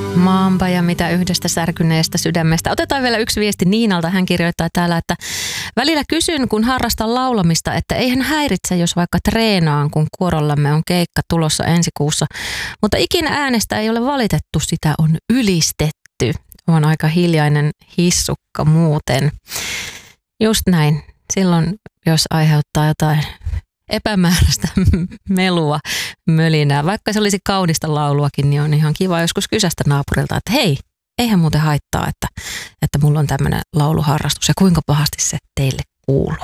Maanpa ja mitä yhdestä särkyneestä sydämestä. Otetaan vielä yksi viesti Niinalta. Hän kirjoittaa täällä, että välillä kysyn, kun harrastan laulamista, että eihän häiritse, jos vaikka treenaan, kun kuorollamme on keikka tulossa ensi kuussa. Mutta ikinä äänestä ei ole valitettu, sitä on ylistetty. On aika hiljainen hissukka muuten. Just näin. Silloin, jos aiheuttaa jotain epämääräistä melua, mölinää. Vaikka se olisi kaunista lauluakin, niin on ihan kiva joskus kysästä naapurilta, että hei, eihän muuten haittaa, että mulla on tämmöinen lauluharrastus ja kuinka pahasti se teille kuuluu.